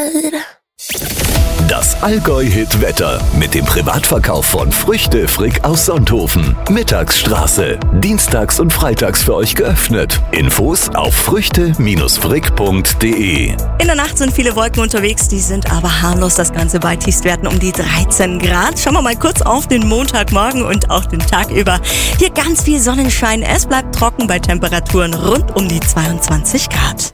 Das Allgäu-Hit-Wetter mit dem Privatverkauf von Früchte Frick aus Sonthofen. Mittagsstraße. Dienstags und freitags für euch geöffnet. Infos auf früchte-frick.de. In der Nacht sind viele Wolken unterwegs, die sind aber harmlos. Das Ganze bei Tiefstwerten um die 13 Grad. Schauen wir mal kurz auf den Montagmorgen und auch den Tag über. Hier ganz viel Sonnenschein. Es bleibt trocken bei Temperaturen rund um die 22 Grad.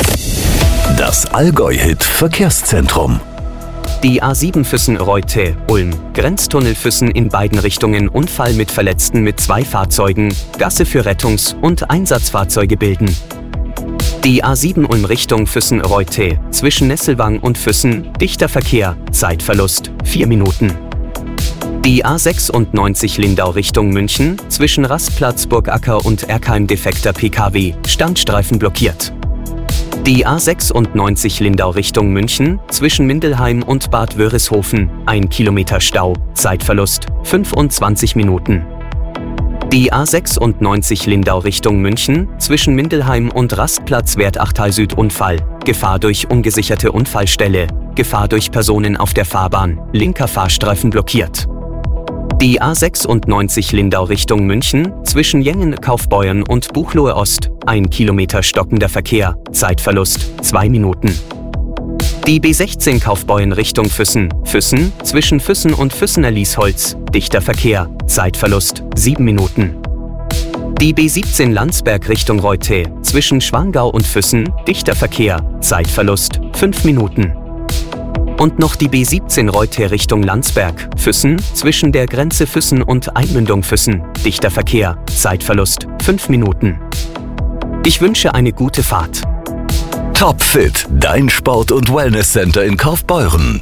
Das Allgäu-Hit-Verkehrszentrum. Die A7 Füssen-Reute-Ulm. Grenztunnel Füssen in beiden Richtungen. Unfall mit Verletzten mit 2 Fahrzeugen. Gasse für Rettungs- und Einsatzfahrzeuge bilden. Die A7 Ulm Richtung Füssen-Reute. Zwischen Nesselwang und Füssen. Dichter Verkehr. Zeitverlust 4 Minuten. Die A96 Lindau Richtung München. Zwischen Rastplatz Burgacker und Erkheim defekter PKW. Standstreifen blockiert. Die A96 Lindau Richtung München, zwischen Mindelheim und Bad Wörishofen, 1 Kilometer Stau, Zeitverlust 25 Minuten. Die A96 Lindau Richtung München, zwischen Mindelheim und Rastplatz Wertachtal Süd Unfall, Gefahr durch ungesicherte Unfallstelle, Gefahr durch Personen auf der Fahrbahn, linker Fahrstreifen blockiert. Die A96 Lindau Richtung München, zwischen Jengen, Kaufbeuern und Buchloe Ost, 1 Kilometer stockender Verkehr, Zeitverlust 2 Minuten. Die B16 Kaufbeuern Richtung Füssen, zwischen Füssen und Füssener Liesholz, dichter Verkehr, Zeitverlust 7 Minuten. Die B17 Landsberg Richtung Reute, zwischen Schwangau und Füssen, dichter Verkehr, Zeitverlust 5 Minuten. Und noch die B17 Reute Richtung Landsberg, Füssen, zwischen der Grenze Füssen und Einmündung Füssen, dichter Verkehr, Zeitverlust 5 Minuten. Ich wünsche eine gute Fahrt. Topfit, dein Sport- und Wellnesscenter in Kaufbeuren.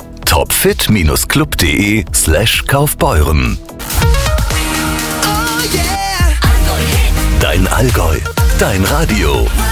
topfit-club.de/Kaufbeuren. Dein Allgäu, dein Radio.